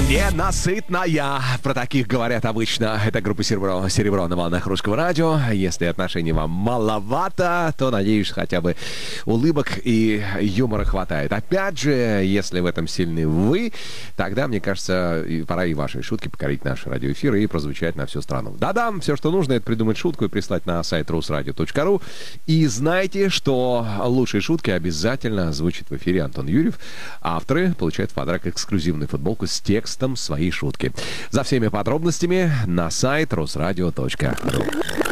Ненасытная. Про таких говорят обычно. Это группа «Серебро» на волнах Русского радио. Если отношений вам маловато, то, надеюсь, хотя бы улыбок и юмора хватает. Опять же, если в этом сильны вы, тогда, мне кажется, пора и ваши шутки покорить наш радиоэфир и прозвучать на всю страну. Да-да, все, что нужно, это придумать шутку и прислать на сайт rusradio.ru. И знайте, что лучшие шутки обязательно озвучит в эфире Антон Юрьев. Авторы получают в подарок эксклюзивную футболку с текстом своей шутки. За всеми подробностями на сайт rusradio.ru.